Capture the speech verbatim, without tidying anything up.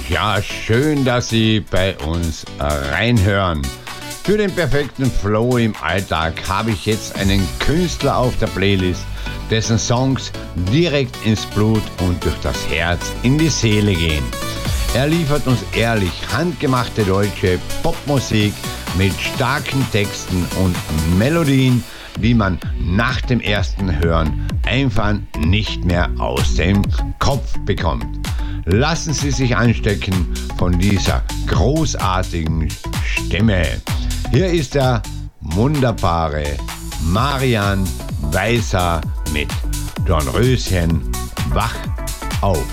Ja, schön, dass Sie bei uns reinhören. Für den perfekten Flow im Alltag habe ich jetzt einen Künstler auf der Playlist, dessen Songs direkt ins Blut und durch das Herz in die Seele gehen. Er liefert uns ehrlich handgemachte deutsche Popmusik mit starken Texten und Melodien, die man nach dem ersten Hören einfach nicht mehr aus dem Kopf bekommt. Lassen Sie sich anstecken von dieser großartigen Stimme. Hier ist der wunderbare Marian Weißer mit Dornröschen, wach auf.